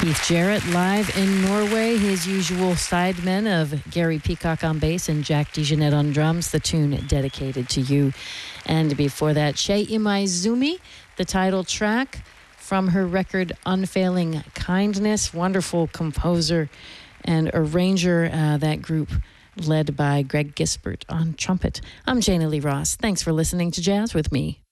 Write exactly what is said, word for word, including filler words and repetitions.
Keith Jarrett live in Norway, his usual sidemen of Gary Peacock on bass and Jack DeJohnette on drums, the tune dedicated to you. And before that, Shei Imaizumi, the title track from her record Unfailing Kindness. Wonderful composer and arranger, uh, that group led by Greg Gisbert on trumpet. I'm Jana Lee Ross. Thanks for listening to Jazz with Me.